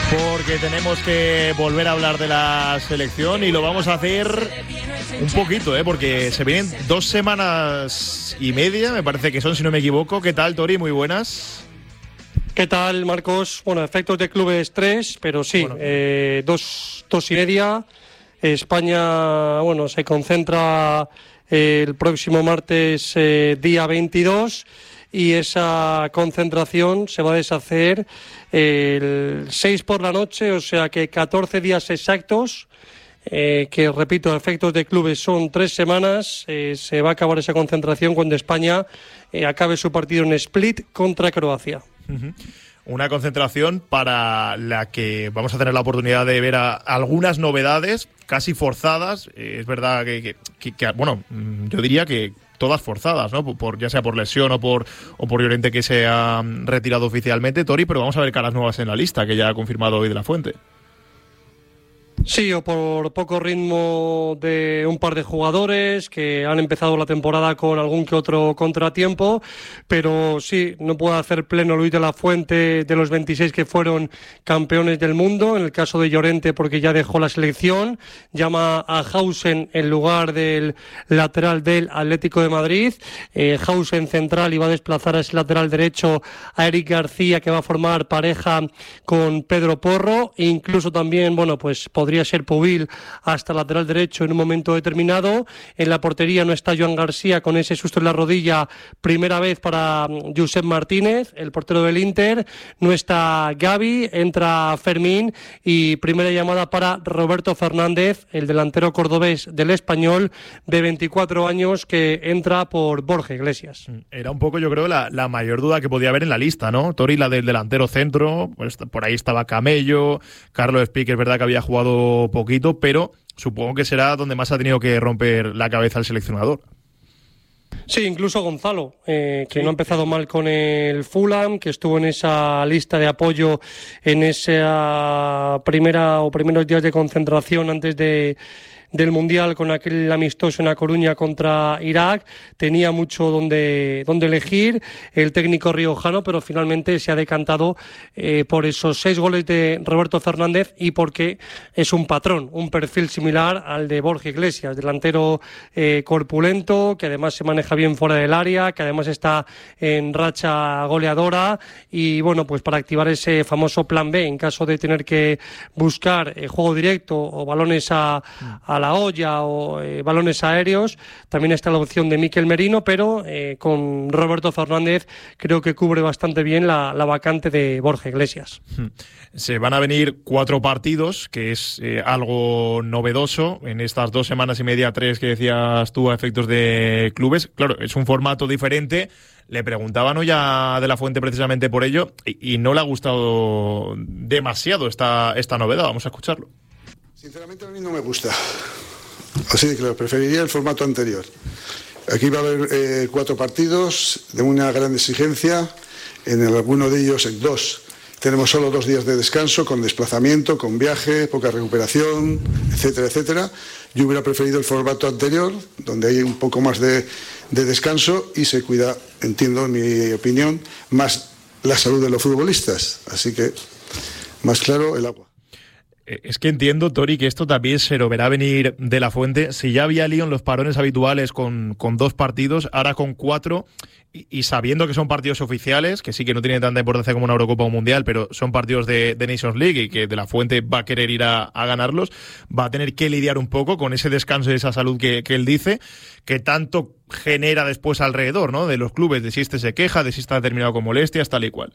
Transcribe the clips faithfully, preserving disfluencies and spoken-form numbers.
porque tenemos que volver a hablar de la selección y lo vamos a hacer un poquito, ¿eh? Porque se vienen dos semanas y media, me parece que son, si no me equivoco. ¿Qué tal, Tori? Muy buenas. ¿Qué tal, Marcos? Bueno, efectos de clubes tres, pero sí, bueno. eh, dos, dos y media. España, bueno, se concentra eh, el próximo martes, eh, día veintidós, y esa concentración se va a deshacer el seis por la noche, o sea que catorce días exactos, eh, que repito, efectos de clubes son tres semanas. Eh, se va a acabar esa concentración cuando España eh, acabe su partido en Split contra Croacia. Uh-huh. Una concentración para la que vamos a tener la oportunidad de ver a algunas novedades casi forzadas. Eh, es verdad que, que, que, que, bueno, yo diría que todas forzadas, ¿no? Por, ya sea por lesión o por o por Llorente, que se ha retirado oficialmente, Tori, pero vamos a ver caras nuevas en la lista, que ya ha confirmado hoy De La Fuente. Sí, o por poco ritmo de un par de jugadores que han empezado la temporada con algún que otro contratiempo, pero sí, no puede hacer pleno Luis de la Fuente de los veintiséis que fueron campeones del mundo. En el caso de Llorente, porque ya dejó la selección, llama a Hausen en lugar del lateral del Atlético de Madrid. eh, Hausen central, y va a desplazar a ese lateral derecho a Eric García, que va a formar pareja con Pedro Porro, e incluso también, bueno, pues podría ser Pubil hasta lateral derecho en un momento determinado. En la portería no está Joan García con ese susto en la rodilla, primera vez para Josep Martínez, el portero del Inter. No está Gavi, entra Fermín, y primera llamada para Roberto Fernández, el delantero cordobés del Español de veinticuatro años, que entra por Borja Iglesias. Era un poco, yo creo, la, la mayor duda que podía haber en la lista, ¿no? Tori, la del delantero centro, pues por ahí estaba Camello, Carlos Pique, es verdad que había jugado poquito, pero supongo que será donde más ha tenido que romper la cabeza el seleccionador. Sí, incluso Gonzalo, eh, que sí. no ha empezado mal con el Fulham, que estuvo en esa lista de apoyo en esa primera o primeros días de concentración antes de del Mundial, con aquel amistoso en A Coruña contra Irak. Tenía mucho donde, donde elegir el técnico riojano, pero finalmente se ha decantado eh, por esos seis goles de Roberto Fernández, y porque es un patrón, un perfil similar al de Borja Iglesias, delantero eh, corpulento, que además se maneja bien fuera del área, que además está en racha goleadora, y bueno, pues para activar ese famoso plan B en caso de tener que buscar eh, juego directo o balones a, a la olla o eh, balones aéreos, también está la opción de Mikel Merino, pero eh, con Roberto Fernández creo que cubre bastante bien la, la vacante de Borja Iglesias. Se van a venir cuatro partidos, que es eh, algo novedoso en estas dos semanas y media, tres que decías tú, a efectos de clubes. Claro, es un formato diferente. Le preguntaban hoy a De La Fuente precisamente por ello, y, y no le ha gustado demasiado esta, esta novedad. Vamos a escucharlo. Sinceramente, a mí no me gusta. Así de claro, preferiría el formato anterior. Aquí va a haber eh, cuatro partidos de una gran exigencia. En alguno de ellos, en dos, tenemos solo dos días de descanso, con desplazamiento, con viaje, poca recuperación, etcétera, etcétera. Yo hubiera preferido el formato anterior, donde hay un poco más de, de descanso y se cuida, entiendo, en mi opinión, más la salud de los futbolistas. Así que, más claro, el agua. Es que entiendo, Tori, que esto también se lo verá venir De La Fuente. Si ya había lío en los parones habituales con, con dos partidos, ahora con cuatro, y, y sabiendo que son partidos oficiales, que sí que no tienen tanta importancia como una Eurocopa o un Mundial, pero son partidos de, de Nations League y que De La Fuente va a querer ir a, a ganarlos, va a tener que lidiar un poco con ese descanso y esa salud que, que él dice, que tanto genera después alrededor, ¿no?, de los clubes, de si este se queja, de si está determinado con molestias, tal y cual.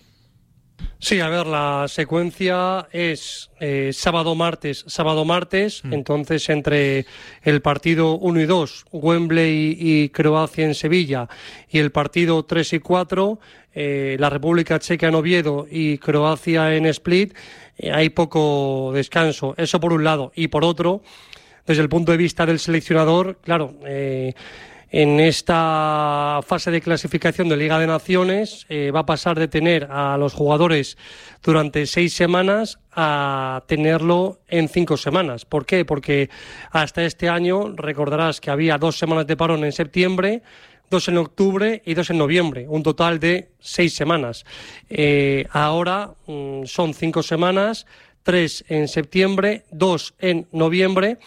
Sí, a ver, la secuencia es eh, sábado-martes, sábado-martes, mm. entonces entre el partido uno y dos, Wembley y Croacia en Sevilla, y el partido tres y cuatro, eh, la República Checa en Oviedo y Croacia en Split, eh, hay poco descanso, eso por un lado, y por otro, desde el punto de vista del seleccionador, claro, eh, en esta fase de clasificación de Liga de Naciones eh, va a pasar de tener a los jugadores durante seis semanas a tenerlo en cinco semanas. ¿Por qué? Porque hasta este año recordarás que había dos semanas de parón en septiembre, dos en octubre y dos en noviembre, un total de seis semanas. Eh, ahora mmm, son cinco semanas, tres en septiembre, dos en noviembre,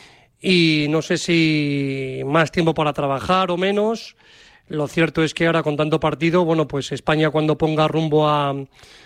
y no sé si más tiempo para trabajar o menos. Lo cierto es que ahora con tanto partido, bueno, pues España cuando ponga rumbo a,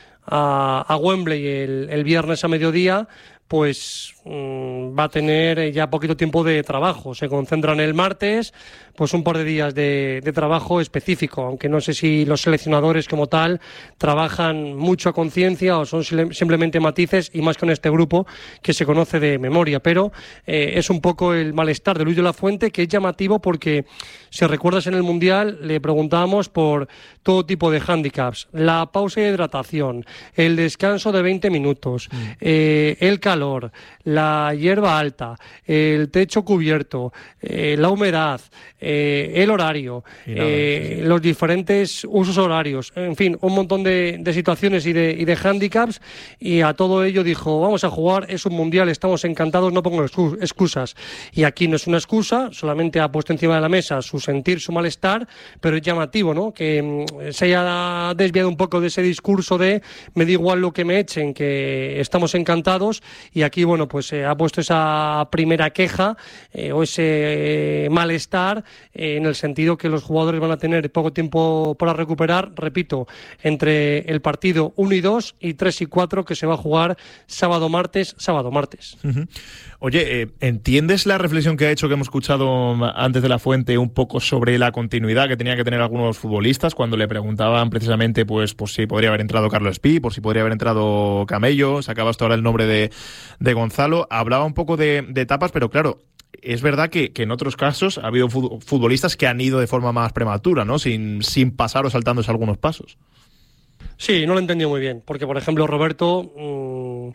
a, a Wembley el, el viernes a mediodía, pues mmm, va a tener ya poquito tiempo de trabajo. Se concentran el martes, pues un par de días de, de trabajo específico, aunque no sé si los seleccionadores como tal trabajan mucho a conciencia o son simplemente matices, y más con este grupo que se conoce de memoria. Pero eh, es un poco el malestar de Luis de la Fuente, que es llamativo porque, si recuerdas, en el Mundial le preguntábamos por todo tipo de hándicaps: la pausa de hidratación, el descanso de veinte minutos, mm. eh, el calor, la hierba alta, el techo cubierto, eh, la humedad, eh, el horario, nada, eh, sí, sí. los diferentes usos horarios, en fin, un montón de, de situaciones y de, y de hándicaps, y a todo ello dijo: vamos a jugar, es un Mundial, estamos encantados, no pongo excusas. Y aquí no es una excusa, solamente ha puesto encima de la mesa su sentir, su malestar, pero es llamativo, ¿no?, que mm, se haya desviado un poco de ese discurso de me da igual lo que me echen, que estamos encantados. Y aquí, bueno, pues eh, ha puesto esa primera queja eh, o ese eh, malestar eh, en el sentido que los jugadores van a tener poco tiempo para recuperar, repito, entre el partido uno y dos y tres y cuatro, que se va a jugar sábado-martes, sábado-martes. Uh-huh. Oye, eh, ¿entiendes la reflexión que ha hecho, que hemos escuchado antes de la Fuente, un poco sobre la continuidad que tenía que tener algunos futbolistas cuando le preguntaban precisamente pues, pues si podría haber entrado Carlos Espí, por si podría haber entrado Camello? Sacaba hasta ahora el nombre de, de Gonzalo. Hablaba un poco de, de etapas, pero claro, es verdad que, que en otros casos ha habido futbolistas que han ido de forma más prematura, ¿no?, sin, sin pasar o saltándose algunos pasos. Sí, no lo he entendido muy bien, porque por ejemplo Roberto mmm,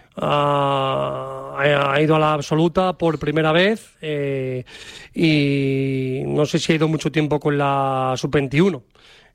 ha, ha ido a la absoluta por primera vez eh, y no sé si ha ido mucho tiempo con la sub veintiuno.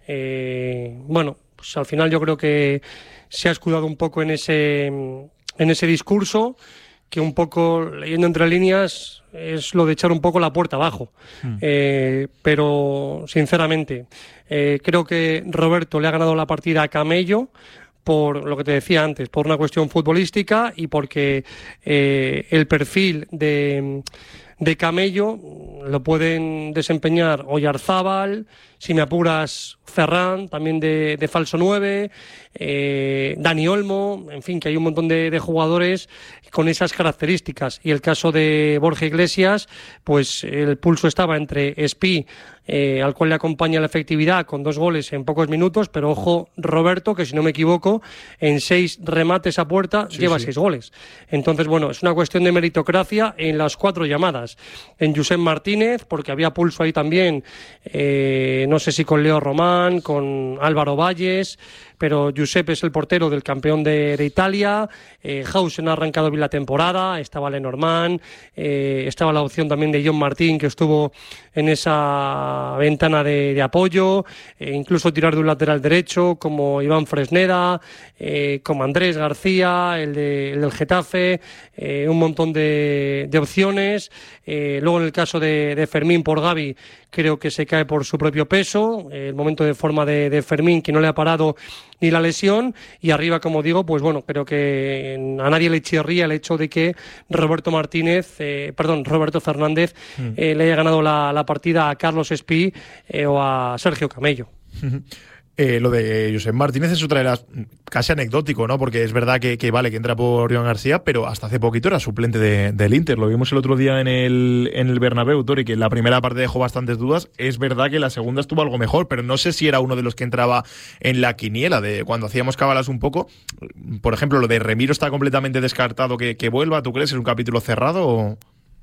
Eh, bueno, pues al final yo creo que se ha escudado un poco en ese, en ese discurso, que un poco, leyendo entre líneas, es lo de echar un poco la puerta abajo. Mm. Eh, pero, sinceramente, eh, creo que Roberto le ha ganado la partida a Camello, por lo que te decía antes, por una cuestión futbolística y porque eh, el perfil de, de Camello lo pueden desempeñar Oyarzábal, si me apuras Ferran, también de, de falso nueve, eh, Dani Olmo, en fin, que hay un montón de, de jugadores con esas características. Y el caso de Borja Iglesias, pues el pulso estaba entre Espí, eh, al cual le acompaña la efectividad con dos goles en pocos minutos, pero ojo Roberto, que si no me equivoco, en seis remates a puerta sí, lleva sí. seis goles. Entonces, bueno, es una cuestión de meritocracia en las cuatro llamadas. En Josep Martínez, porque había pulso ahí también, eh, no sé si con Leo Román, con Álvaro Valles, pero Josep es el portero del campeón de, de Italia. eh, Hausen ha arrancado bien la temporada, estaba Lenormand, eh, estaba la opción también de John Martín, que estuvo en esa ventana de, de apoyo, eh, incluso tirar de un lateral derecho como Iván Fresneda, eh, como Andrés García, el, de, el del Getafe, eh, un montón de, de opciones. Eh, luego en el caso de, de Fermín por Gavi, creo que se cae por su propio peso, eh, el momento de forma de, de Fermín, que no le ha parado ni la lesión. Y arriba, como digo, pues bueno, creo que a nadie le chirría el hecho de que Roberto Martínez, eh, perdón, Roberto Fernández mm. eh, le haya ganado la, la partida a Carlos Espí eh, o a Sergio Camello. Eh, lo de Josep Martínez es otra de las, casi anecdótico, ¿no? Porque es verdad que, que vale, que entra por Joan García, pero hasta hace poquito era suplente de, del Inter. Lo vimos el otro día en el, en el Bernabéu, Tori, que en la primera parte dejó bastantes dudas. Es verdad que la segunda estuvo algo mejor, pero no sé si era uno de los que entraba en la quiniela de cuando hacíamos cábalas un poco. Por ejemplo, lo de Remiro está completamente descartado que, que vuelva. ¿Tú crees? ¿Es un capítulo cerrado o...?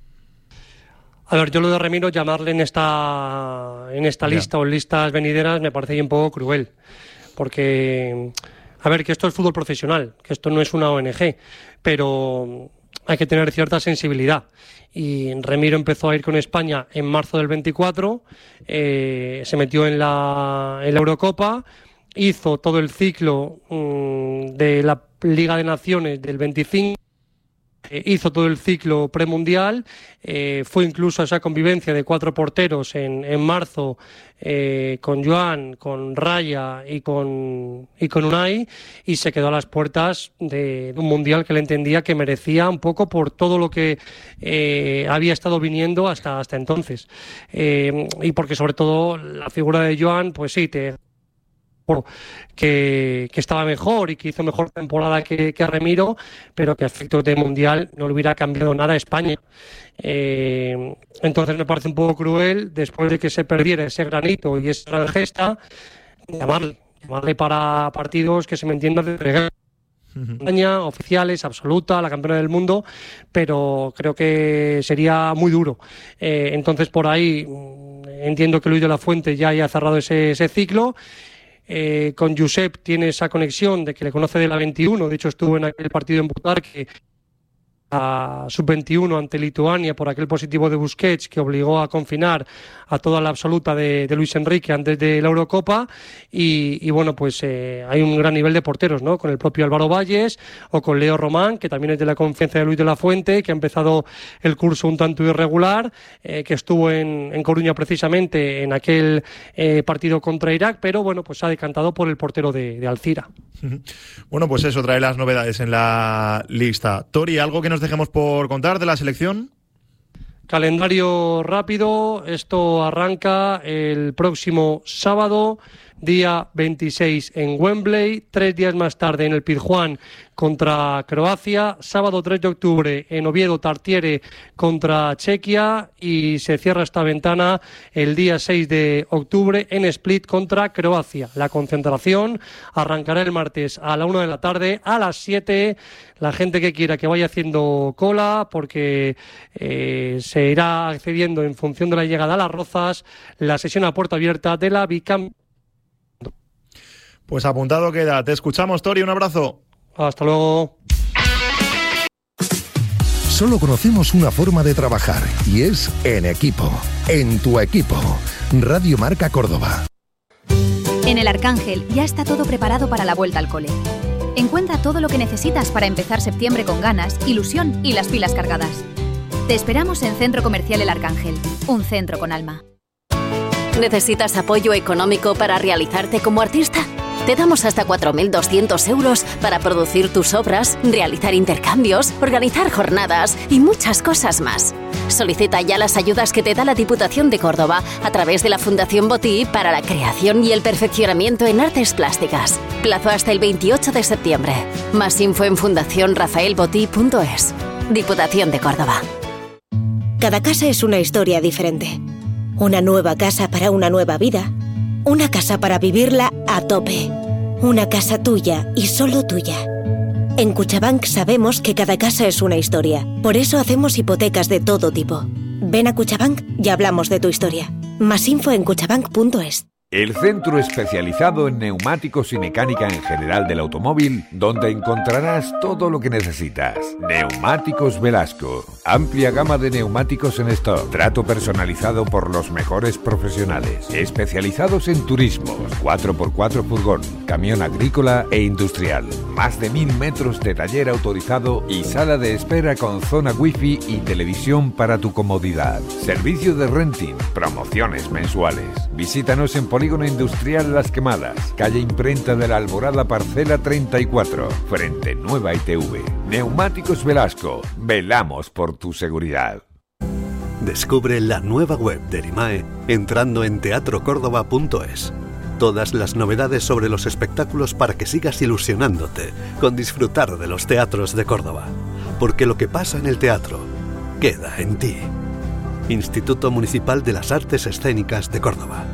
A ver, yo lo de Remiro, llamarle en esta en esta yeah. lista o en listas venideras me parece un poco cruel, porque, a ver, que esto es fútbol profesional, que esto no es una O N G, pero hay que tener cierta sensibilidad. Y Remiro empezó a ir con España en marzo del veinticuatro, eh, se metió en la, en la Eurocopa, hizo todo el ciclo mmm, de la Liga de Naciones del veinticinco, eh, hizo todo el ciclo premundial, eh, fue incluso a esa convivencia de cuatro porteros en, en marzo eh, con Joan, con Raya y con, y con Unai, y se quedó a las puertas de, de un mundial que él entendía que merecía un poco por todo lo que eh, había estado viniendo hasta, hasta entonces. Eh, y porque sobre todo la figura de Joan, pues sí, te... Que, que estaba mejor y que hizo mejor temporada que, que Remiro, pero que a efectos de mundial no le hubiera cambiado nada a España. Eh, entonces me parece un poco cruel, después de que se perdiera ese granito y esa gran gesta, llamarle, llamarle para partidos que se me entienda de regaño. España, oficiales, absoluta, la campeona del mundo, pero creo que sería muy duro. Eh, entonces por ahí entiendo que Luis de la Fuente ya haya cerrado ese, ese ciclo. Eh, con Josep tiene esa conexión de que le conoce de la veintiuno, de hecho estuvo en aquel partido en Butarque a sub veintiuno ante Lituania por aquel positivo de Busquets que obligó a confinar a toda la absoluta de, de Luis Enrique antes de la Eurocopa, y, y bueno, pues eh, hay un gran nivel de porteros, ¿no? Con el propio Álvaro Valles o con Leo Román, que también es de la confianza de Luis de la Fuente, que ha empezado el curso un tanto irregular, eh, que estuvo en, en Coruña precisamente en aquel eh, partido contra Irak, pero bueno, pues ha decantado por el portero de, de Alcira. Bueno, pues eso trae las novedades en la lista. Tori, ¿algo que nos dejemos por contar de la selección? Calendario rápido, esto arranca el próximo sábado, día veintiséis en Wembley, tres días más tarde en el Pizjuán contra Croacia, sábado tres de octubre en Oviedo Tartiere contra Chequia, y se cierra esta ventana el día seis de octubre en Split contra Croacia. La concentración arrancará el martes a la una de la tarde, a las siete. La gente que quiera que vaya haciendo cola, porque eh, se irá accediendo en función de la llegada a Las Rozas, la sesión a puerta abierta de la Bicam. Pues apuntado queda. Te escuchamos, Tori, un abrazo. Hasta luego. Solo conocemos una forma de trabajar y es en equipo. En tu equipo. Radio Marca Córdoba. En el Arcángel ya está todo preparado para la vuelta al cole. Encuentra todo lo que necesitas para empezar septiembre con ganas, ilusión y las pilas cargadas. Te esperamos en Centro Comercial El Arcángel, un centro con alma. ¿Necesitas apoyo económico para realizarte como artista? Te damos hasta cuatro mil doscientos euros para producir tus obras, realizar intercambios, organizar jornadas y muchas cosas más. Solicita ya las ayudas que te da la Diputación de Córdoba a través de la Fundación Botí para la creación y el perfeccionamiento en artes plásticas. Plazo hasta el veintiocho de septiembre. Más info en fundación rafael botí punto es. Diputación de Córdoba. Cada casa es una historia diferente. Una nueva casa para una nueva vida. Una casa para vivirla a tope. Una casa tuya y solo tuya. En Cuchabank sabemos que cada casa es una historia. Por eso hacemos hipotecas de todo tipo. Ven a Cuchabank y hablamos de tu historia. Más info en cuchabank punto es. El centro especializado en neumáticos y mecánica en general del automóvil, donde encontrarás todo lo que necesitas. Neumáticos Velasco. Amplia gama de neumáticos en stock. Trato personalizado por los mejores profesionales. Especializados en turismos, cuatro por cuatro furgón, camión agrícola e industrial. Más de mil metros de taller autorizado y sala de espera con zona wifi y televisión para tu comodidad. Servicio de renting, promociones mensuales. Visítanos en Polígono Industrial Las Quemadas, calle Imprenta de la Alborada, parcela treinta y cuatro, frente Nueva I T V. Neumáticos Velasco, velamos por tu seguridad. Descubre la nueva web de Erimae entrando en teatro córdoba punto es. Todas las novedades sobre los espectáculos para que sigas ilusionándote con disfrutar de los teatros de Córdoba. Porque lo que pasa en el teatro queda en ti. Instituto Municipal de las Artes Escénicas de Córdoba.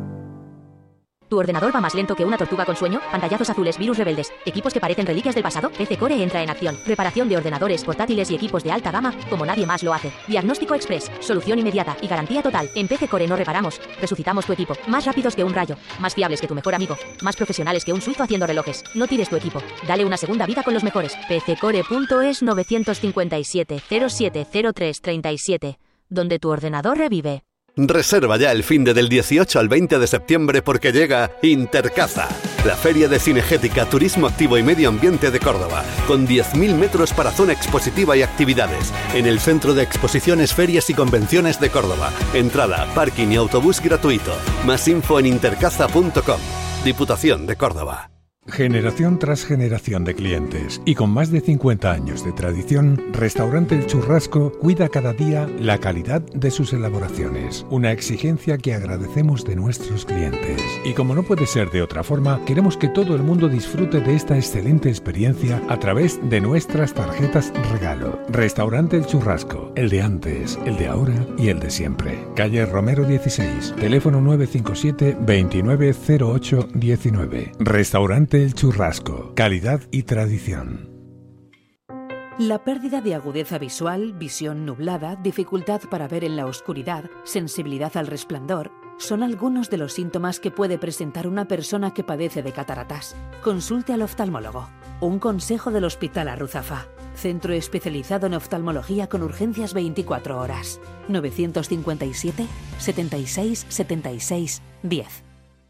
¿Tu ordenador va más lento que una tortuga con sueño? Pantallazos azules, virus rebeldes, equipos que parecen reliquias del pasado. P C Core entra en acción. Reparación de ordenadores, portátiles y equipos de alta gama, como nadie más lo hace. Diagnóstico express, solución inmediata y garantía total. En P C Core no reparamos, resucitamos tu equipo. Más rápidos que un rayo, más fiables que tu mejor amigo, más profesionales que un suizo haciendo relojes. No tires tu equipo, dale una segunda vida con los mejores. P C Core punto es nueve cinco siete cero siete cero tres tres siete, donde tu ordenador revive. Reserva ya el finde del dieciocho al veinte de septiembre porque llega Intercaza. la Feria de Cinegética, Turismo Activo y Medio Ambiente de Córdoba, con diez mil metros para zona expositiva y actividades, en el Centro de Exposiciones, Ferias y Convenciones de Córdoba. Entrada, parking y autobús gratuito. Más info en intercaza punto com. Diputación de Córdoba. Generación tras generación de clientes y con más de cincuenta años de tradición, Restaurante El Churrasco cuida cada día la calidad de sus elaboraciones, una exigencia que agradecemos de nuestros clientes. Y como no puede ser de otra forma, queremos que todo el mundo disfrute de esta excelente experiencia a través de nuestras tarjetas regalo. Restaurante El Churrasco, el de antes, el de ahora y el de siempre. Calle Romero dieciséis, teléfono nueve cinco siete, veintinueve cero ocho diecinueve. Restaurante El Churrasco, calidad y tradición. La pérdida de agudeza visual, visión nublada, dificultad para ver en la oscuridad, sensibilidad al resplandor, son algunos de los síntomas que puede presentar una persona que padece de cataratas. Consulte al oftalmólogo. Un consejo del Hospital Arruzafa. Centro especializado en oftalmología con urgencias veinticuatro horas. novecientos cincuenta y siete, setenta y seis, setenta y seis, diez.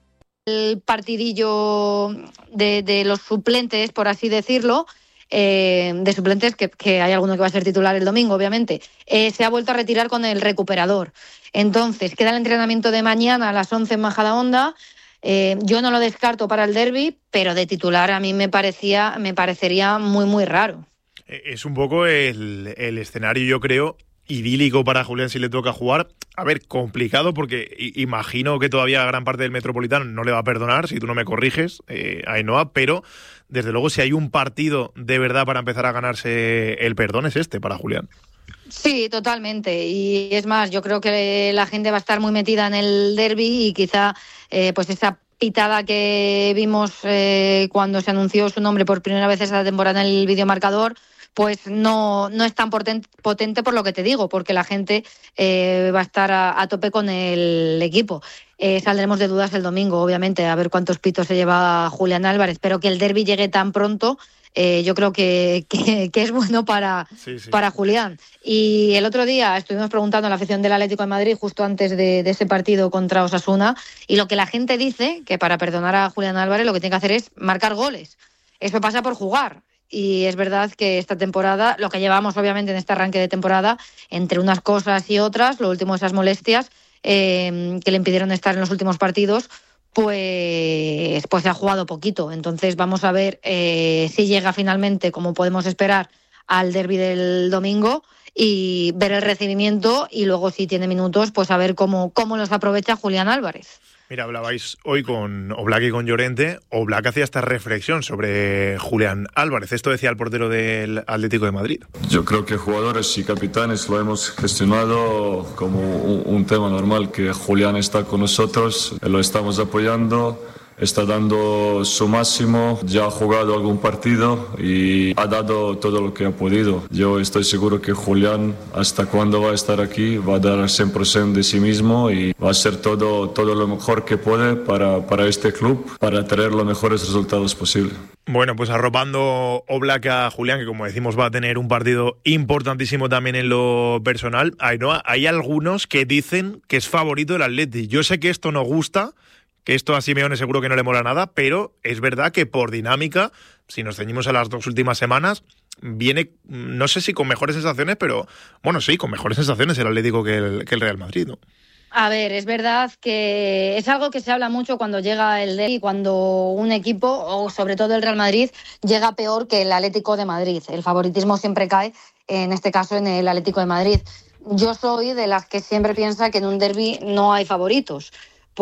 El partidillo de, de los suplentes, por así decirlo, eh, de suplentes, que, que hay alguno que va a ser titular el domingo, obviamente, eh, se ha vuelto a retirar con el recuperador. Entonces, queda el entrenamiento de mañana a las once en Majadahonda. Eh, yo no lo descarto para el derbi, pero de titular a mí me parecía, me parecería muy, muy raro. Es un poco el, el escenario, yo creo, idílico para Julián si le toca jugar. A ver, complicado porque imagino que todavía gran parte del Metropolitano no le va a perdonar, si tú no me corriges, eh, Ainhoa, pero desde luego si hay un partido de verdad para empezar a ganarse el perdón es este para Julián. Sí, totalmente. Y es más, yo creo que la gente va a estar muy metida en el derbi y quizá eh, pues esa pitada que vimos eh, cuando se anunció su nombre por primera vez esa temporada en el videomarcador, pues no, no es tan potente, potente por lo que te digo, porque la gente eh, va a estar a, a tope con el equipo. Eh, saldremos de dudas el domingo, obviamente, a ver cuántos pitos se lleva Julián Álvarez, pero que el derbi llegue tan pronto, eh, yo creo que, que, que es bueno para, sí, sí. para Julián. Y el otro día estuvimos preguntando a la afición del Atlético de Madrid justo antes de, de ese partido contra Osasuna, y lo que la gente dice, que para perdonar a Julián Álvarez lo que tiene que hacer es marcar goles. Eso pasa por jugar. Y es verdad que esta temporada, lo que llevamos obviamente en este arranque de temporada, entre unas cosas y otras, lo último esas molestias eh, que le impidieron estar en los últimos partidos, pues, pues se ha jugado poquito. Entonces vamos a ver eh, si llega finalmente, como podemos esperar, al derbi del domingo y ver el recibimiento y luego si tiene minutos, pues a ver cómo, cómo los aprovecha Julián Álvarez. Mira, hablabais hoy con Oblak y con Llorente. Oblak hacía esta reflexión sobre Julián Álvarez. Esto decía el portero del Atlético de Madrid. Yo creo que jugadores y capitanes lo hemos gestionado como un, un tema normal, que Julián está con nosotros, lo estamos apoyando, está dando su máximo, ya ha jugado algún partido y ha dado todo lo que ha podido. Yo estoy seguro que Julián, hasta cuando va a estar aquí, va a dar cien por ciento de sí mismo y va a hacer todo, todo lo mejor que puede para, para este club, para tener los mejores resultados posibles. Bueno, pues arropando Oblak a Julián, que como decimos va a tener un partido importantísimo también en lo personal. Ainhoa, hay algunos que dicen que es favorito el Atleti. Yo sé que esto no gusta, que esto a Simeone seguro que no le mola nada, pero es verdad que por dinámica, si nos ceñimos a las dos últimas semanas, viene, no sé si con mejores sensaciones, pero bueno, sí, con mejores sensaciones el Atlético que el, que el Real Madrid, ¿no? A ver, es verdad que es algo que se habla mucho cuando llega el derbi, cuando un equipo, o sobre todo el Real Madrid, llega peor que el Atlético de Madrid. El favoritismo siempre cae, en este caso, en el Atlético de Madrid. Yo soy de las que siempre piensa que en un derbi no hay favoritos,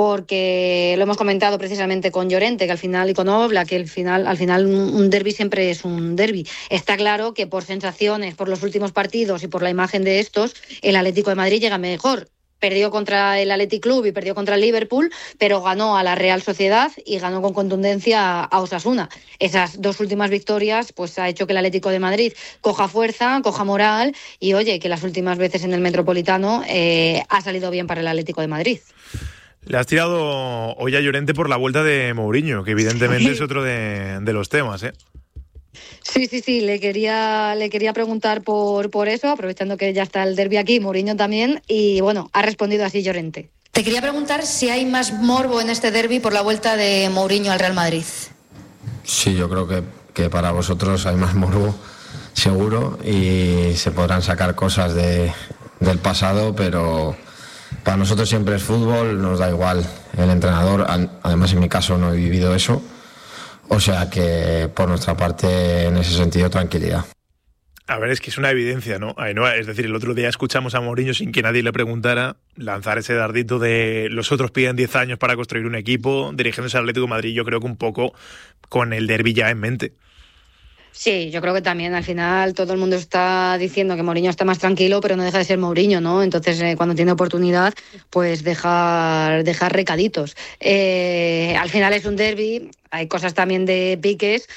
porque lo hemos comentado precisamente con Llorente, que al final, y con Oblak, que al final, al final un derbi siempre es un derbi. Está claro que por sensaciones, por los últimos partidos y por la imagen de estos, el Atlético de Madrid llega mejor. Perdió contra el Athletic Club y perdió contra el Liverpool, pero ganó a la Real Sociedad y ganó con contundencia a Osasuna. Esas dos últimas victorias pues ha hecho que el Atlético de Madrid coja fuerza, coja moral y oye, que las últimas veces en el Metropolitano eh, ha salido bien para el Atlético de Madrid. Le has tirado hoy a Llorente por la vuelta de Mourinho, que evidentemente es otro de, de los temas, ¿eh? Sí, sí, sí, le quería, le quería preguntar por, por eso, aprovechando que ya está el derbi aquí, Mourinho también, y bueno, ha respondido así Llorente. Te quería preguntar si hay más morbo en este derbi por la vuelta de Mourinho al Real Madrid. Sí, yo creo que, que para vosotros hay más morbo, seguro, y se podrán sacar cosas de, del pasado, pero para nosotros siempre es fútbol, nos da igual el entrenador. Además, en mi caso no he vivido eso, o sea que por nuestra parte, en ese sentido, tranquilidad. A ver, es que es una evidencia, ¿no? Ainhoa, es decir, el otro día escuchamos a Mourinho sin que nadie le preguntara lanzar ese dardito de los otros piden diez años para construir un equipo, dirigiéndose al Atlético de Madrid, yo creo que un poco con el derbi ya en mente. Sí, yo creo que también al final todo el mundo está diciendo que Mourinho está más tranquilo, pero no deja de ser Mourinho, ¿no? Entonces, eh, cuando tiene oportunidad, pues dejar, dejar recaditos. Eh, al final es un derbi, hay cosas también de piques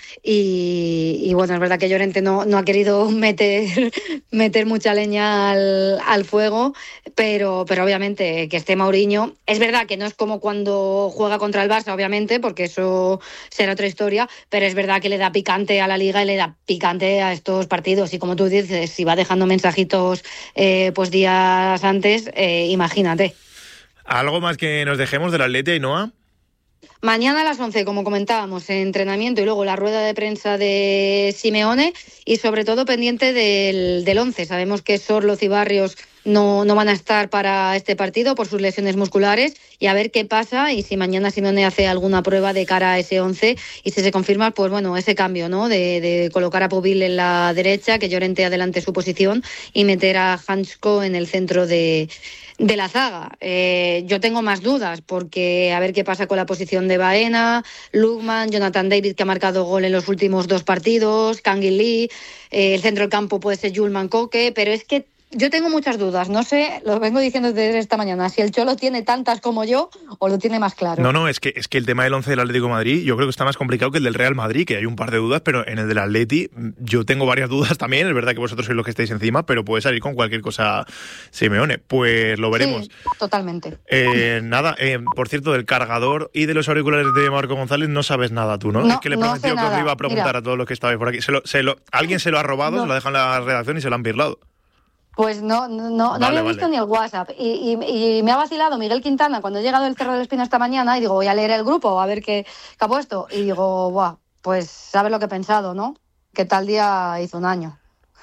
y, y bueno, es verdad que Llorente no, no ha querido meter, meter mucha leña al, al fuego, pero, pero obviamente que esté Mourinho, es verdad que no es como cuando juega contra el Barça, obviamente, porque eso será otra historia, pero es verdad que le da picante a la Liga y le da picante a estos partidos, y como tú dices, si va dejando mensajitos eh, pues días antes, eh, imagínate. ¿Algo más que nos dejemos del Atleti, Ainhoa? Mañana a las once, como comentábamos, entrenamiento y luego la rueda de prensa de Simeone, y sobre todo pendiente del, del once. Sabemos que Sorloz y Barrios no, no van a estar para este partido por sus lesiones musculares, y a ver qué pasa y si mañana Simeone hace alguna prueba de cara a ese once y si se confirma, pues bueno, ese cambio, ¿no? De, de colocar a Povil en la derecha, que Llorente adelante su posición y meter a Hansko en el centro de... de la zaga. Eh, yo tengo más dudas porque a ver qué pasa con la posición de Baena, Lukman, Jonathan David, que ha marcado gol en los últimos dos partidos, Kangin Lee, eh, el centro del campo puede ser Julman Koke, pero es que yo tengo muchas dudas, no sé, lo vengo diciendo desde esta mañana, si el Cholo tiene tantas como yo o lo tiene más claro. No, no, es que, es que el tema del once del Atlético de Madrid yo creo que está más complicado que el del Real Madrid, que hay un par de dudas, pero en el del Atleti yo tengo varias dudas también, es verdad que vosotros sois los que estáis encima, pero puede salir con cualquier cosa Simeone, pues lo veremos. Sí, totalmente. Eh, nada, eh, por cierto, del cargador y de los auriculares de Marco González no sabes nada tú, ¿no? No, es que le no prometió sé que nada. os iba a preguntar Mira. a todos los que estabais por aquí. Se lo, se lo, alguien se lo ha robado, No. se lo ha dejado en la redacción y se lo han birlado. Pues no, no, no, Vale, no había vale. visto ni el WhatsApp. Y, y, y me ha vacilado Miguel Quintana cuando he llegado del Cerro del Espino esta mañana y digo, voy a leer el grupo a ver qué, qué ha puesto. Y digo, buah, pues sabes lo que he pensado, ¿no? Que tal día hizo un año.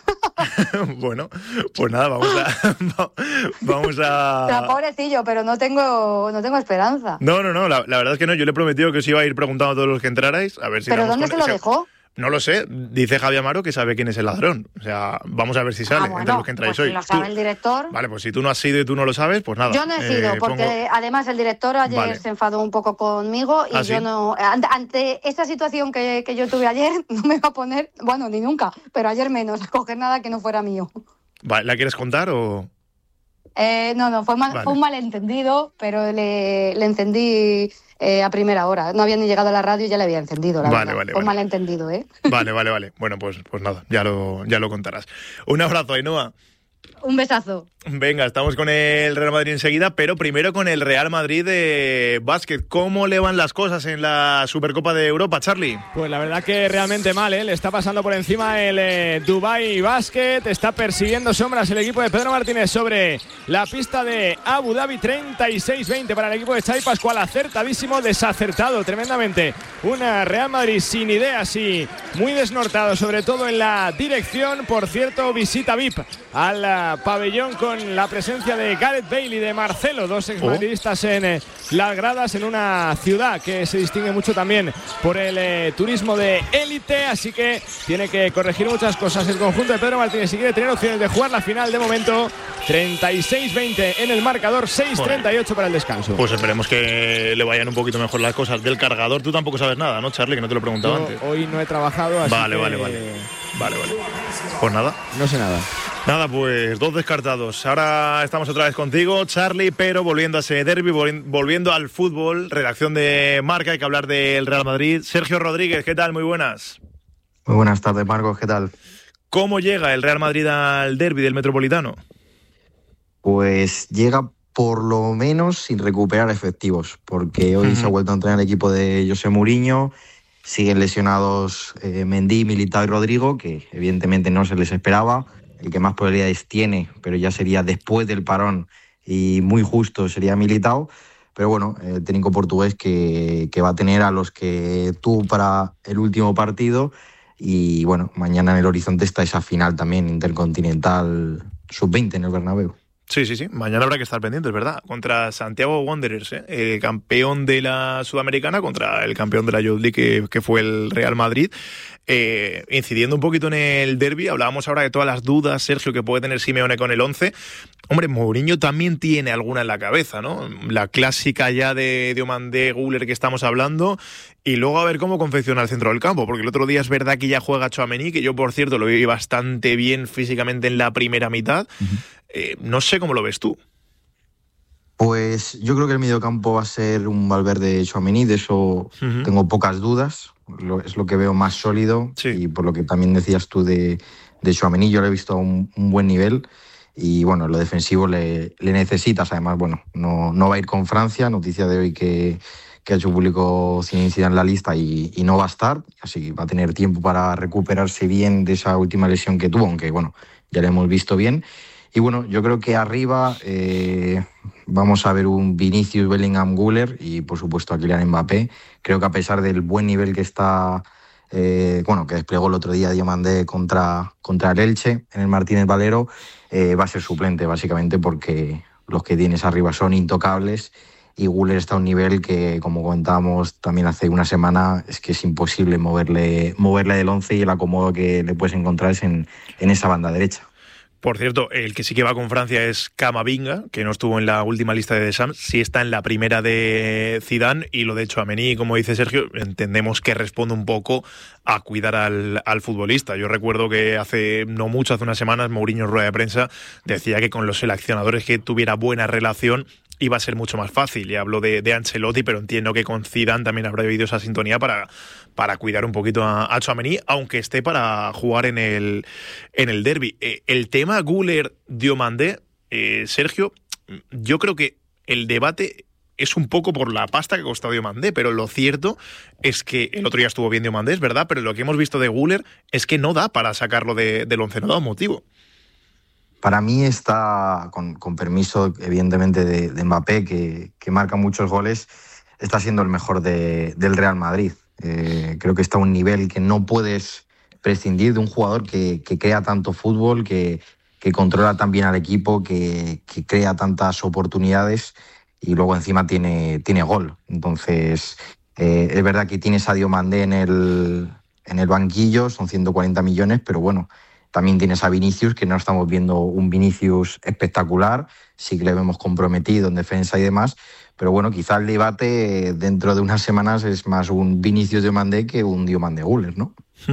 Bueno, pues nada, vamos a... vamos Pero a... pobrecillo, pero no tengo, no tengo esperanza. No, no, no, la, la verdad es que no, yo le he prometido que os iba a ir preguntando a todos los que entrarais, a ver si... ¿Pero damos dónde con- se lo dejó? No lo sé, dice Javi Amaro que sabe quién es el ladrón. O sea, vamos a ver si sale Ah, entre bueno, los que entráis pues hoy. si lo sabe Tú- el director. Vale, pues si tú no has sido y tú no lo sabes, pues nada. Yo no he sido, eh, porque pongo- además el director ayer Vale. se enfadó un poco conmigo y ¿Ah, yo sí? no... Ante, ante esa situación que, que yo tuve ayer, no me iba a poner, bueno, ni nunca, pero ayer menos, a coger nada que no fuera mío. Vale, ¿la quieres contar o...? Eh, no, no, fue, mal- Vale. fue un malentendido, pero le, le encendí eh, a primera hora. No había ni llegado a la radio y ya le había encendido, la Vale, verdad. vale, Fue un vale. malentendido, ¿eh? Vale, vale, vale. Bueno, pues, pues nada, ya lo, ya lo contarás. Un abrazo, Ainhoa. Un besazo. Venga, estamos con el Real Madrid enseguida, pero primero con el Real Madrid de básquet. ¿Cómo le van las cosas en la Supercopa de Europa, Charlie? Pues la verdad que realmente mal, ¿eh? Le está pasando por encima el eh, Dubai Basket, está persiguiendo sombras el equipo de Pedro Martínez sobre la pista de Abu Dhabi, treinta y seis veinte para el equipo de Xavi Pascual, acertadísimo, desacertado tremendamente. Una Real Madrid sin ideas y muy desnortado, sobre todo en la dirección. Por cierto, visita V I P al eh, pabellón con la presencia de Gareth Bale y de Marcelo, dos exmadridistas en eh, las gradas, en una ciudad que se distingue mucho también por el eh, turismo de élite, así que tiene que corregir muchas cosas el conjunto de Pedro Martínez si quiere tener opciones de jugar la final. De momento treinta y seis veinte en el marcador, seis treinta y ocho para el descanso. Pues esperemos que le vayan un poquito mejor las cosas. Del cargador tú tampoco sabes nada, ¿no, Charlie? Que no te lo he preguntado Yo antes. hoy no he trabajado, así Vale, que vale, vale. Vale, vale. Pues nada. no sé nada. Nada, pues dos descartados. Ahora estamos otra vez contigo, Charlie, pero volviendo a ese derbi, volvi- volviendo al fútbol, redacción de Marca, hay que hablar del Real Madrid. Sergio Rodríguez, ¿qué tal? Muy buenas. Muy buenas tardes, Marcos, ¿qué tal? ¿Cómo llega el Real Madrid al derbi del Metropolitano? Pues llega por lo menos sin recuperar efectivos, porque hoy se ha vuelto a entrenar el equipo de José Mourinho, siguen lesionados eh, Mendy, Militao y Rodrigo, que evidentemente no se les esperaba. El que más probabilidades tiene, pero ya sería después del parón, y muy justo sería Militao. Pero bueno, el técnico portugués que, que va a tener a los que tuvo para el último partido. Y bueno, mañana en el horizonte está esa final también intercontinental sub veinte en el Bernabéu. Sí, sí, sí. Mañana habrá que estar pendientes, ¿verdad? Contra Santiago Wanderers, ¿eh? Eh, campeón de la Sudamericana, contra el campeón de la Youth League, que, que fue el Real Madrid. Eh, incidiendo un poquito en el derbi, hablábamos ahora de todas las dudas, Sergio, que puede tener Simeone con el once. Hombre, Mourinho también tiene alguna en la cabeza, ¿no? La clásica ya de Diomandé, Güler que estamos hablando, y luego a ver cómo confecciona el centro del campo, porque el otro día es verdad que ya juega Tchouaméni, que yo, por cierto, lo vi bastante bien físicamente en la primera mitad. Uh-huh. Eh, no sé cómo lo ves tú. Pues yo creo que el mediocampo va a ser un Valverde Tchouaméni, de eso uh-huh. tengo pocas dudas. Lo, es lo que veo más sólido, sí. Y por lo que también decías tú de, de Tchouaméni, yo lo he visto a un, un buen nivel. Y bueno, lo defensivo le, le necesitas. Además, bueno, no, no va a ir con Francia. Noticia de hoy que, que ha hecho público Zinedine Zidane en la lista y, y no va a estar. Así que va a tener tiempo para recuperarse bien de esa última lesión que tuvo, aunque bueno, ya lo hemos visto bien. Y bueno, yo creo que arriba eh, vamos a ver un Vinicius, Bellingham, Güler y por supuesto a Kylian Mbappé. Creo que a pesar del buen nivel que está, eh, bueno, que desplegó el otro día Diomandé contra, contra el Elche en el Martínez Valero, eh, va a ser suplente básicamente porque los que tienes arriba son intocables y Güler está a un nivel que, como comentábamos también hace una semana, es que es imposible moverle, moverle del once y el acomodo que le puedes encontrar es en, en esa banda derecha. Por cierto, el que sí que va con Francia es Camavinga, que no estuvo en la última lista de Deschamps, sí está en la primera de Zidane, y lo de Tchouaméni, como dice Sergio, entendemos que responde un poco a cuidar al, al futbolista. Yo recuerdo que hace no mucho, hace unas semanas, Mourinho en rueda de prensa decía que con los seleccionadores que tuviera buena relación iba a ser mucho más fácil. Y hablo de, de Ancelotti, pero entiendo que con Zidane también habrá habido esa sintonía para, para cuidar un poquito a, a Tchouaméni, aunque esté para jugar en el, en el derbi. Eh, el tema Güler-Diomandé, eh, Sergio, yo creo que el debate es un poco por la pasta que costó Diomandé, pero lo cierto es que el otro día estuvo bien Diomandé, es verdad, pero lo que hemos visto de Güler es que no da para sacarlo de, del once, no da un motivo. Para mí está, con, con permiso evidentemente de, de Mbappé, que, que marca muchos goles, está siendo el mejor de, del Real Madrid. Eh, creo que está a un nivel que no puedes prescindir de un jugador que, que crea tanto fútbol, que, que controla tan bien al equipo, que, que crea tantas oportunidades y luego encima tiene, tiene gol. Entonces, eh, es verdad que tienes a Diomandé en el, en el banquillo, son ciento cuarenta millones, pero bueno, también tienes a Vinicius, que no estamos viendo un Vinicius espectacular, sí que le vemos comprometido en defensa y demás, pero bueno, quizá el debate dentro de unas semanas es más un Vinicius Diomandé que un Diomandé Güler, ¿no?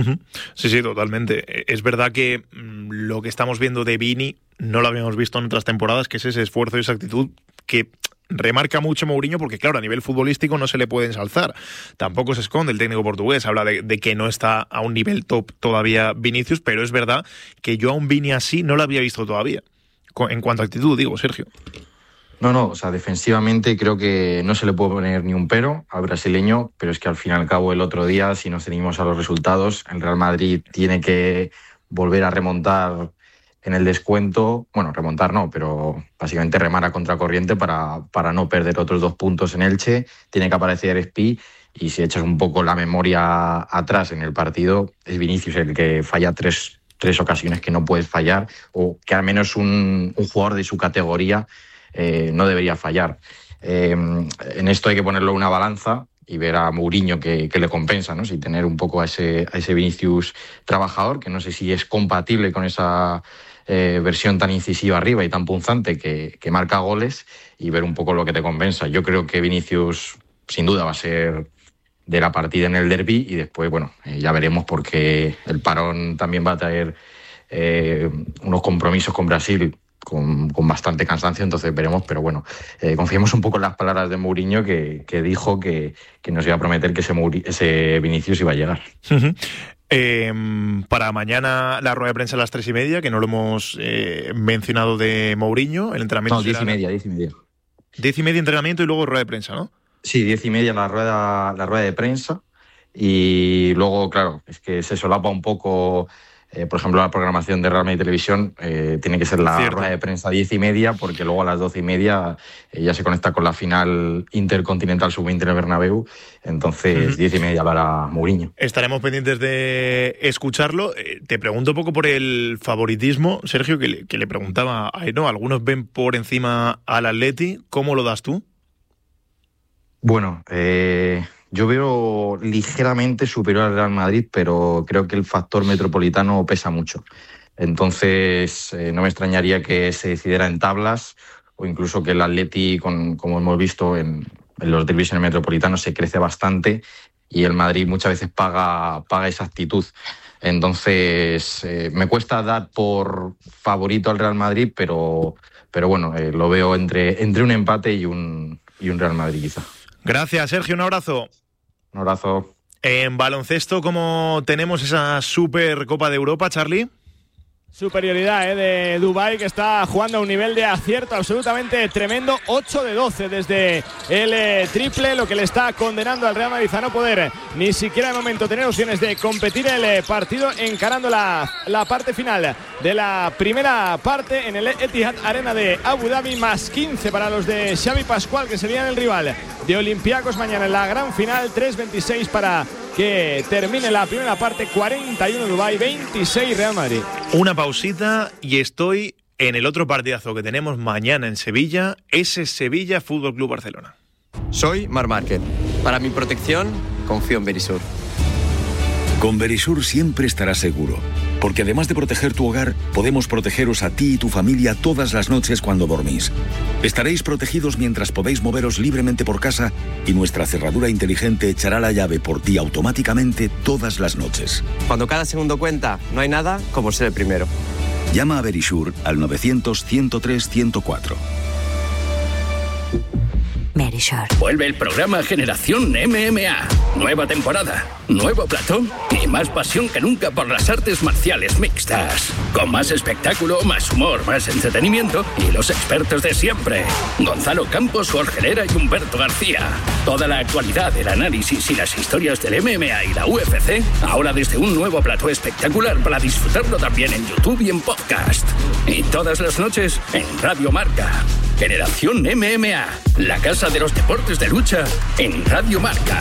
Sí, sí, totalmente. Es verdad que mmm, lo que estamos viendo de Vini no lo habíamos visto en otras temporadas, que es ese esfuerzo y esa actitud que remarca mucho Mourinho, porque claro, a nivel futbolístico no se le puede ensalzar. Tampoco se esconde el técnico portugués, habla de, de que no está a un nivel top todavía Vinicius, pero es verdad que yo a un Vini así no lo había visto todavía. En cuanto a actitud, digo, Sergio. No, no, o sea, defensivamente creo que no se le puede poner ni un pero al brasileño, pero es que al fin y al cabo el otro día, si nos ceñimos a los resultados, el Real Madrid tiene que volver a remontar en el descuento, bueno, remontar no, pero básicamente remar a contracorriente para, para no perder otros dos puntos en Elche. Tiene que aparecer Espi y si echas un poco la memoria atrás en el partido, es Vinicius el que falla tres, tres ocasiones que no puedes fallar, o que al menos un, un jugador de su categoría eh, no debería fallar. Eh, en esto hay que ponerlo en una balanza y ver a Mourinho que, que le compensa, ¿no? Si tener un poco a ese, a ese Vinicius trabajador, que no sé si es compatible con esa Eh, versión tan incisiva arriba y tan punzante que, que marca goles, y ver un poco lo que te compensa. Yo creo que Vinicius sin duda va a ser de la partida en el derbi y después, bueno, eh, ya veremos, porque el parón también va a traer eh, unos compromisos con Brasil con, con bastante cansancio, entonces veremos, pero bueno, eh, confiemos un poco en las palabras de Mourinho, que, que dijo que, que nos iba a prometer que ese, Muri, ese Vinicius iba a llegar. Uh-huh. Eh, para mañana la rueda de prensa a las tres y media, que no lo hemos eh, mencionado, de Mourinho, el entrenamiento. No, diez y media, diez y media. Diez y media entrenamiento y luego rueda de prensa, ¿no? Sí, diez y media la rueda, la rueda de prensa, y luego, claro, es que se solapa un poco Eh, por ejemplo, la programación de Real Madrid Televisión eh, tiene que ser la Cierto. rueda de prensa diez y media, porque luego a las doce y media eh, ya se conecta con la final intercontinental sub veinte en el Bernabéu. Entonces, Ujú. diez y media para Mourinho. Estaremos pendientes de escucharlo. Eh, te pregunto un poco por el favoritismo, Sergio, que le, que le preguntaba a no, algunos ven por encima al Atleti. ¿Cómo lo das tú? Bueno, eh, yo veo ligeramente superior al Real Madrid, pero creo que el factor metropolitano pesa mucho. Entonces, eh, no me extrañaría que se decidiera en tablas o incluso que el Atleti, con, como hemos visto en, en los derbis en el metropolitano, se crece bastante y el Madrid muchas veces paga, paga esa actitud. Entonces, eh, me cuesta dar por favorito al Real Madrid, pero, pero bueno, eh, lo veo entre, entre un empate y un, y un Real Madrid quizá. Gracias, Sergio. Un abrazo. Un abrazo. En baloncesto, ¿cómo tenemos esa Supercopa de Europa, Charlie? Superioridad eh, de Dubái, que está jugando a un nivel de acierto absolutamente tremendo. Ocho de doce desde el eh, triple, lo que le está condenando al Real Madrid a no poder ni siquiera de momento tener opciones de competir el eh, partido, encarando la, la parte final de la primera parte en el Etihad Arena de Abu Dhabi. Más quince para los de Xavi Pascual, que serían el rival de Olympiacos mañana en la gran final. Tres veintiséis para que termine la primera parte. Cuarenta y uno Dubái, veintiséis Real Madrid. Una pausita y estoy en el otro partidazo que tenemos mañana en Sevilla, ese Sevilla Fútbol Club Barcelona. Soy Marc Márquez. Para mi protección, confío en Verisur. Con Verisur siempre estarás seguro, porque además de proteger tu hogar, podemos protegeros a ti y tu familia todas las noches cuando dormís. Estaréis protegidos mientras podéis moveros libremente por casa y nuestra cerradura inteligente echará la llave por ti automáticamente todas las noches. Cuando cada segundo cuenta, no hay nada como ser el primero. Llama a Verisur al novecientos, ciento tres, ciento cuatro. Verisur. Vuelve el programa Generación M M A. Nueva temporada, nuevo plató y más pasión que nunca por las artes marciales mixtas. Con más espectáculo, más humor, más entretenimiento y los expertos de siempre. Gonzalo Campos, Jorge Herrera y Humberto García. Toda la actualidad, el análisis y las historias del M M A y la U F C, ahora desde un nuevo plató espectacular para disfrutarlo también en YouTube y en podcast. Y todas las noches en Radio Marca. Generación M M A, la casa de los deportes de lucha en Radio Marca.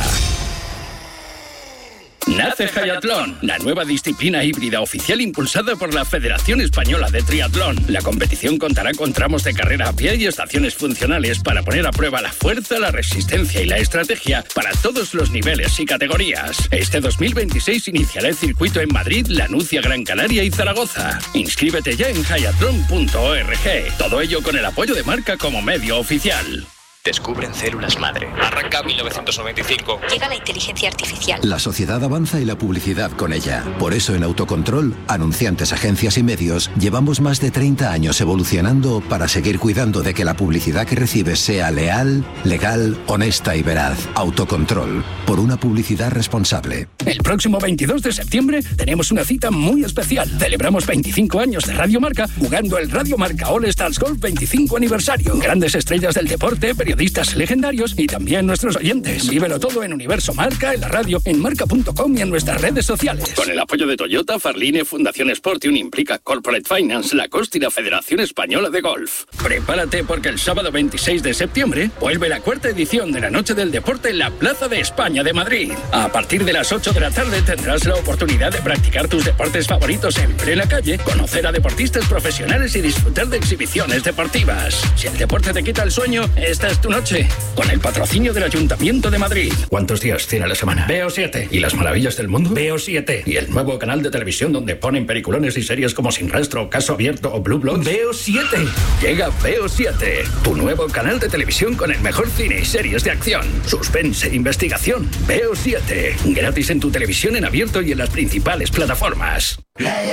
Nace Hayatlón, la nueva disciplina híbrida oficial impulsada por la Federación Española de Triatlón. La competición contará con tramos de carrera a pie y estaciones funcionales para poner a prueba la fuerza, la resistencia y la estrategia para todos los niveles y categorías. Este dos mil veintiséis iniciará el circuito en Madrid, Lanucia, Gran Canaria y Zaragoza. Inscríbete ya en hayatlón punto org. Todo ello con el apoyo de Marca como medio oficial. Descubren células madre. Arranca mil novecientos noventa y cinco. Llega la inteligencia artificial. La sociedad avanza y la publicidad con ella. Por eso en Autocontrol, anunciantes, agencias y medios, llevamos más de treinta años evolucionando para seguir cuidando de que la publicidad que recibes sea leal, legal, honesta y veraz. Autocontrol, por una publicidad responsable. El próximo veintidós de septiembre tenemos una cita muy especial. Celebramos veinticinco años de Radio Marca jugando el Radio Marca All Stars Golf veinticinco aniversario. Grandes estrellas del deporte, periodistas legendarios y también nuestros oyentes. Vívelo todo en Universo Marca, en la radio, en marca punto com y en nuestras redes sociales. Con el apoyo de Toyota, Farline, Fundación Sportium, Implica Corporate Finance, Lacoste y la Federación Española de Golf. Prepárate porque el sábado veintiséis de septiembre vuelve la cuarta edición de la Noche del Deporte en la Plaza de España de Madrid. A partir de las ocho de la tarde tendrás la oportunidad de practicar tus deportes favoritos en plena calle, conocer a deportistas profesionales y disfrutar de exhibiciones deportivas. Si el deporte te quita el sueño, esta es tu noche, con el patrocinio del Ayuntamiento de Madrid. ¿Cuántos días tiene la semana? Veo siete. ¿Y las maravillas del mundo? Veo siete. ¿Y el nuevo canal de televisión donde ponen peliculones y series como Sin Rastro, Caso Abierto o Blue Bloods? Veo siete. Llega Veo siete, tu nuevo canal de televisión con el mejor cine y series de acción, suspense e investigación. Veo siete. Gratis en tu televisión en abierto y en las principales plataformas.